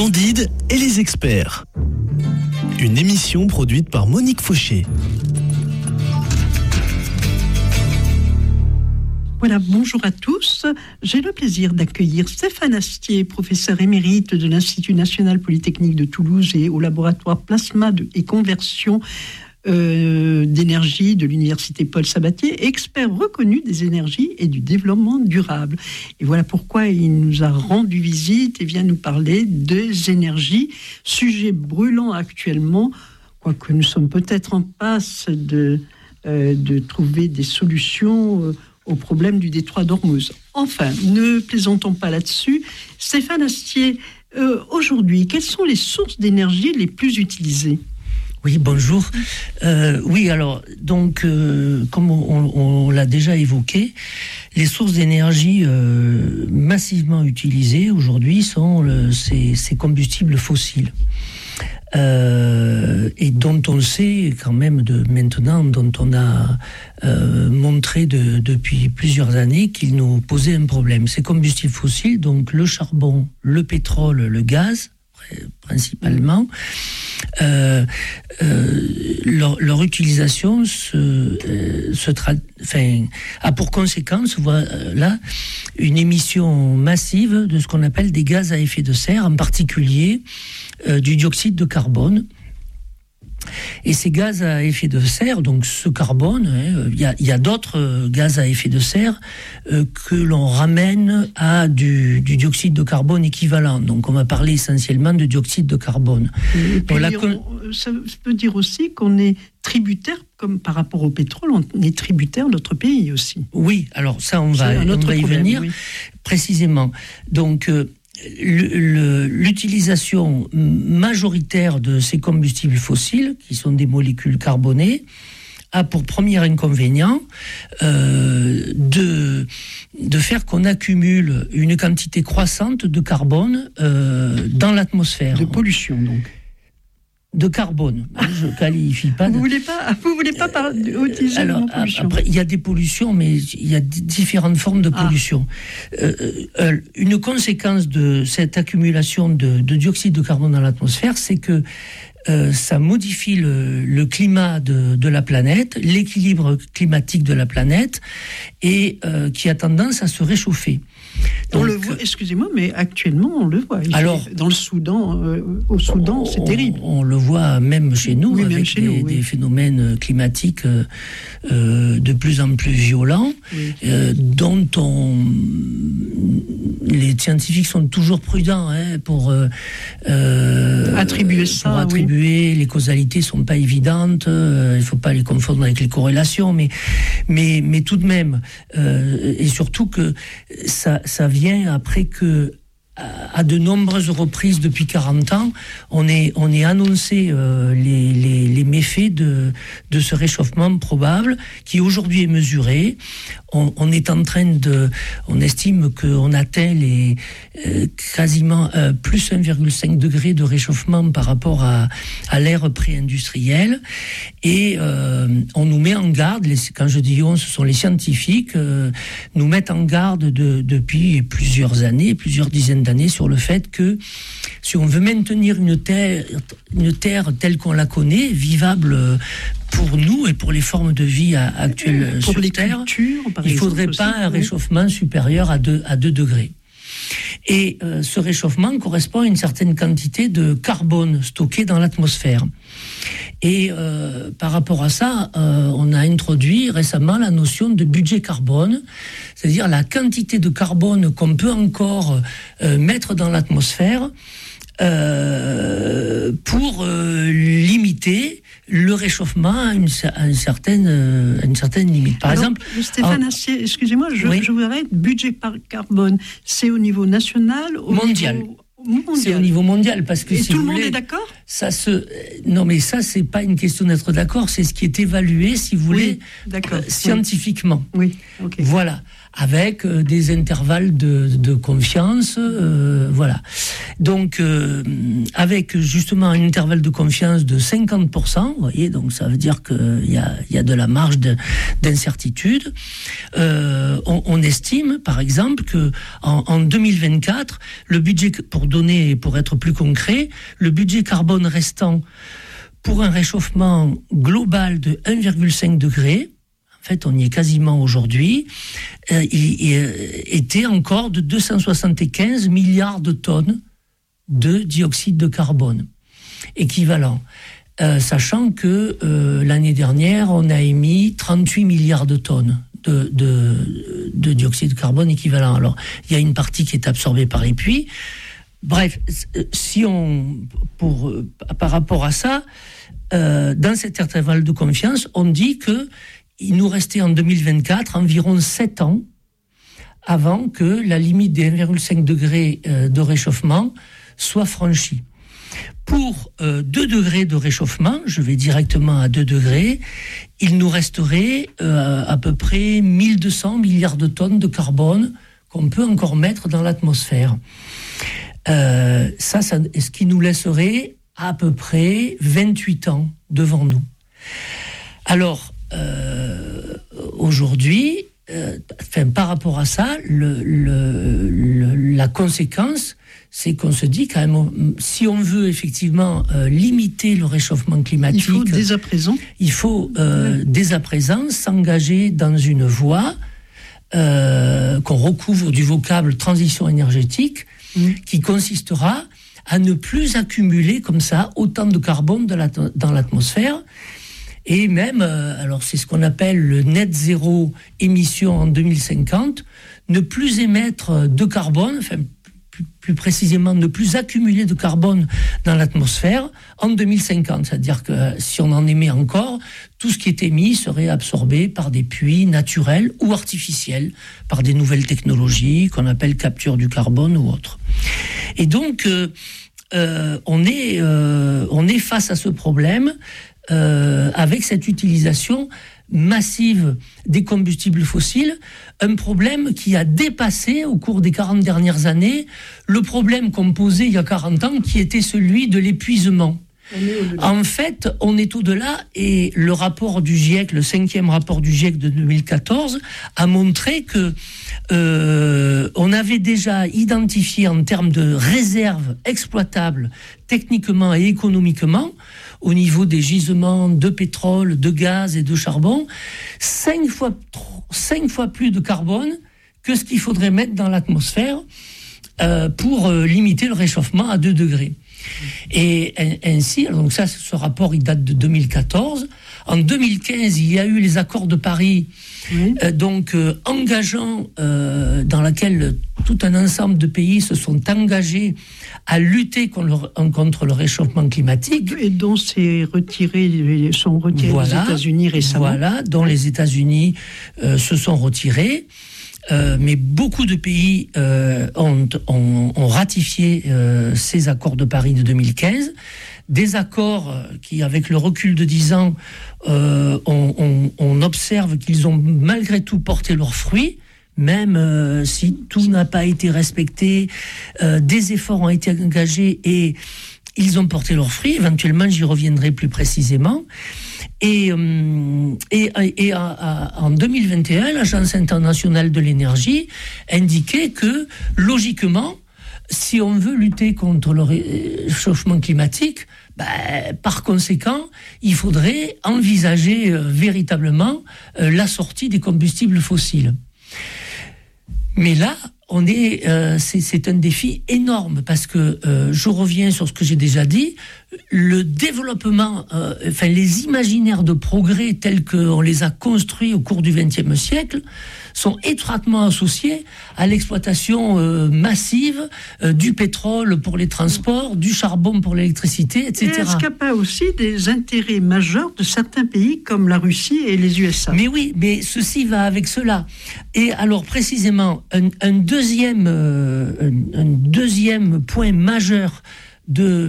Candide et les experts. Une émission produite par Monique Fauché. Voilà, bonjour à tous. J'ai le plaisir d'accueillir Stéphane Astier, professeur émérite de l'Institut national polytechnique de Toulouse et au laboratoire plasma et conversion d'énergie de l'université Paul Sabatier, expert reconnu des énergies et du développement durable. Et voilà pourquoi il nous a rendu visite et vient nous parler des énergies, sujet brûlant actuellement, quoique nous sommes peut-être en passe de trouver des solutions au problème du détroit d'Ormuz. Enfin, ne plaisantons pas là-dessus. Stéphane Astier, aujourd'hui, quelles sont les sources d'énergie les plus utilisées ? Oui, bonjour. Oui, alors, donc, comme on l'a déjà évoqué, les sources d'énergie massivement utilisées aujourd'hui sont ces combustibles fossiles. Et dont on sait quand même dont on a montré depuis plusieurs années qu'ils nous posaient un problème. Ces combustibles fossiles, donc le charbon, le pétrole, le gaz, principalement, leur utilisation a pour conséquence voilà, une émission massive de ce qu'on appelle des gaz à effet de serre, en particulier du dioxyde de carbone. Et ces gaz à effet de serre, donc ce carbone, il y a d'autres gaz à effet de serre que l'on ramène à du dioxyde de carbone équivalent. Donc on va parler essentiellement de dioxyde de carbone. Et puis, ça peut dire aussi qu'on est tributaire, comme par rapport au pétrole, on est tributaire de notre pays aussi. Oui, alors ça on va y venir, oui. Précisément. Donc l'utilisation majoritaire de ces combustibles fossiles, qui sont des molécules carbonées, a pour premier inconvénient de faire qu'on accumule une quantité croissante de carbone dans l'atmosphère. De pollution, donc. De carbone, je qualifie pas. Vous voulez pas utiliser le mot pollution. Après, il y a des pollutions, mais il y a différentes formes de pollution. Une conséquence de cette accumulation de dioxyde de carbone dans l'atmosphère, c'est que ça modifie le climat de la planète, l'équilibre climatique de la planète, et qui a tendance à se réchauffer. Donc, on le voit, excusez-moi, mais actuellement on le voit. Alors, dans le Soudan, au Soudan, c'est terrible. On le voit même chez nous, avec des phénomènes climatiques de plus en plus violents, dont les scientifiques sont toujours prudents pour attribuer ça. Les causalités sont pas évidentes. Il ne faut pas les confondre avec les corrélations, mais tout de même, et surtout que ça vient après que, à de nombreuses reprises depuis 40 ans, on est annoncé les méfaits de ce réchauffement probable, qui aujourd'hui est mesuré. On est en train on estime qu'on atteint quasiment plus 1,5 degré de réchauffement par rapport à l'ère pré-industrielle, et on nous met en garde. Quand je dis on, ce sont les scientifiques, nous mettent en garde depuis plusieurs années, plusieurs dizaines d'années, sur le fait que si on veut maintenir une terre telle qu'on la connaît, vivable pour nous et pour les formes de vie actuelles pour sur les Terre, cultures, il ne faudrait pas un réchauffement supérieur à 2 degrés. Et ce réchauffement correspond à une certaine quantité de carbone stocké dans l'atmosphère. Et par rapport à ça, on a introduit récemment la notion de budget carbone, c'est-à-dire la quantité de carbone qu'on peut encore mettre dans l'atmosphère pour limiter le réchauffement à une certaine limite. Par exemple, Stéphane Astier, excusez-moi, je vous arrête. Budget par carbone, c'est au niveau national, mondial. C'est au niveau mondial, parce que tout le monde est d'accord ? Non, mais ça, c'est pas une question d'être d'accord, c'est ce qui est évalué, si vous voulez, scientifiquement. Oui, ok. Voilà, avec des intervalles de confiance, voilà. Donc, avec justement un intervalle de confiance de 50%, vous voyez, donc ça veut dire qu'il y a de la marge d'incertitude. On estime, par exemple, que en 2024, le budget, pour être plus concret, le budget carbone restant pour un réchauffement global de 1,5 degré, en fait, on y est quasiment aujourd'hui, il était encore de 275 milliards de tonnes de dioxyde de carbone équivalent. Sachant que l'année dernière, on a émis 38 milliards de tonnes de dioxyde de carbone équivalent. Alors, il y a une partie qui est absorbée par les puits. Bref, par rapport à ça, dans cet intervalle de confiance, on dit qu'il nous restait en 2024 environ 7 ans avant que la limite des 1,5 degrés de réchauffement soit franchie. Pour 2 degrés de réchauffement, je vais directement à 2 degrés, il nous resterait à peu près 1200 milliards de tonnes de carbone qu'on peut encore mettre dans l'atmosphère. Ce qui nous laisserait à peu près 28 ans devant nous. Alors, aujourd'hui, par rapport à ça, la conséquence, c'est qu'on se dit quand même, si on veut effectivement limiter le réchauffement climatique, il faut dès à présent s'engager dans une voie qu'on recouvre du vocable transition énergétique, qui consistera à ne plus accumuler comme ça autant de carbone dans l'atmosphère. Et même, alors c'est ce qu'on appelle le net zéro émission en 2050, ne plus émettre de carbone, enfin plus précisément ne plus accumuler de carbone dans l'atmosphère en 2050. C'est-à-dire que si on en émet encore, tout ce qui est émis serait absorbé par des puits naturels ou artificiels, par des nouvelles technologies qu'on appelle capture du carbone ou autre. Et donc, on est face à ce problème avec cette utilisation massive des combustibles fossiles, un problème qui a dépassé au cours des 40 dernières années le problème qu'on posait il y a 40 ans, qui était celui de l'épuisement. En fait, on est au-delà, et le rapport du GIEC, le 5e rapport du GIEC de 2014, a montré que on avait déjà identifié en termes de réserves exploitables techniquement et économiquement, au niveau des gisements de pétrole, de gaz et de charbon, 5 fois plus de carbone que ce qu'il faudrait mettre dans l'atmosphère pour limiter le réchauffement à 2 degrés. Et ainsi, donc ça, ce rapport, il date de 2014. En 2015, il y a eu les accords de Paris, engageant, dans laquelle tout un ensemble de pays se sont engagés à lutter contre le réchauffement climatique. Et dont sont retirés les États-Unis récemment. Voilà, dont les États-Unis se sont retirés. Mais beaucoup de pays ont ratifié ces accords de Paris de 2015, des accords qui, avec le recul de 10 ans, on observe qu'ils ont malgré tout porté leurs fruits, même si tout n'a pas été respecté, des efforts ont été engagés et ils ont porté leurs fruits. Éventuellement, j'y reviendrai plus précisément. Et en 2021, l'Agence internationale de l'énergie indiquait que, logiquement, si on veut lutter contre le réchauffement climatique, par conséquent, il faudrait envisager véritablement la sortie des combustibles fossiles. Mais là, c'est un défi énorme parce que, je reviens sur ce que j'ai déjà dit, le développement, les imaginaires de progrès tels qu'on les a construits au cours du XXe siècle sont étroitement associés à l'exploitation massive du pétrole pour les transports, du charbon pour l'électricité, etc. Et est-ce qu'il n'y a pas aussi des intérêts majeurs de certains pays comme la Russie et les USA ? Mais oui, mais ceci va avec cela. Et alors précisément, un deuxième point majeur de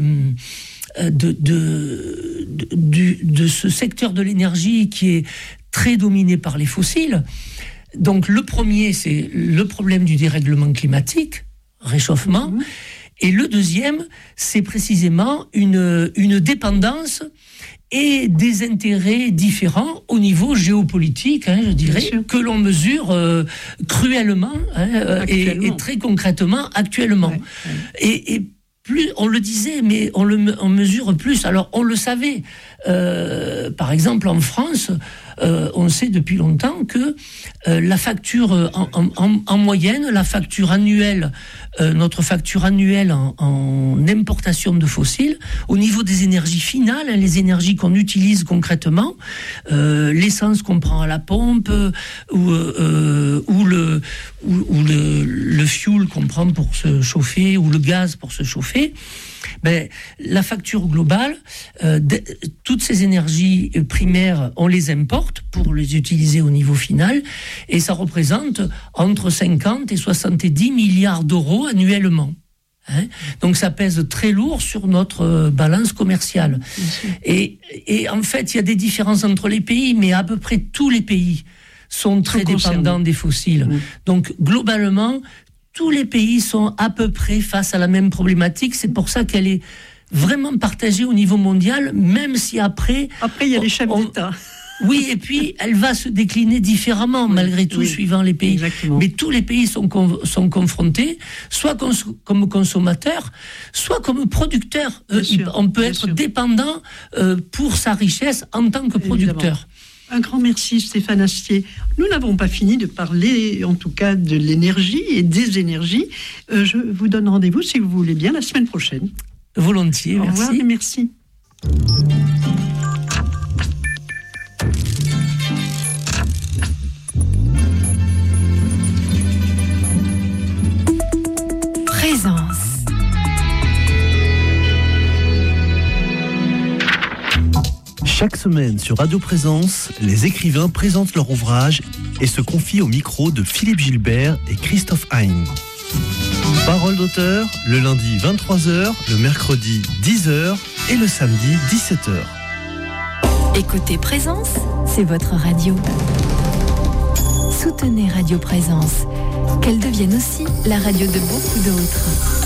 ce secteur de l'énergie qui est très dominé par les fossiles. Donc le premier, c'est le problème du dérèglement climatique, réchauffement, Et le deuxième, c'est précisément une dépendance et des intérêts différents au niveau géopolitique, je dirais, que l'on mesure cruellement et très concrètement actuellement. Ouais. Et plus on le disait, mais on mesure plus. Alors on le savait. Par exemple, en France, on sait depuis longtemps que la facture en moyenne, la facture annuelle, notre facture annuelle en importation de fossiles, au niveau des énergies finales, les énergies qu'on utilise concrètement, l'essence qu'on prend à la pompe ou le fuel qu'on prend pour se chauffer ou le gaz pour se chauffer. La facture globale, toutes ces énergies primaires, on les importe pour les utiliser au niveau final, et ça représente entre 50 et 70 milliards d'euros annuellement. Donc ça pèse très lourd sur notre balance commerciale. Et en fait, il y a des différences entre les pays, mais à peu près tous les pays sont très dépendants des fossiles. Donc globalement, tous les pays sont à peu près face à la même problématique. C'est pour ça qu'elle est vraiment partagée au niveau mondial, même si après... Après, il y a les chefs d'État. Oui, et puis elle va se décliner différemment, malgré tout, suivant les pays. Exactement. Mais tous les pays sont confrontés, soit comme consommateurs, soit comme producteurs. On peut être dépendant pour sa richesse en tant que producteur. Évidemment. Un grand merci Stéphane Astier. Nous n'avons pas fini de parler, en tout cas, de l'énergie et des énergies. Je vous donne rendez-vous, si vous voulez bien, la semaine prochaine. Volontiers, merci. Au revoir et merci. Présence. Chaque semaine sur Radio Présence, les écrivains présentent leur ouvrage et se confient au micro de Philippe Gilbert et Christophe Hein. Parole d'auteur, le lundi 23h, le mercredi 10h et le samedi 17h. Écoutez Présence, c'est votre radio. Soutenez Radio Présence, qu'elle devienne aussi la radio de beaucoup d'autres.